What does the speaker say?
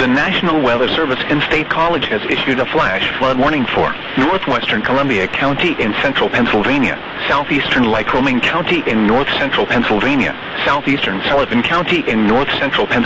The National Weather Service in State College has issued a flash flood warning for northwestern Columbia County in central Pennsylvania, southeastern Lycoming County in north central Pennsylvania, southeastern Sullivan County in north central Pennsylvania,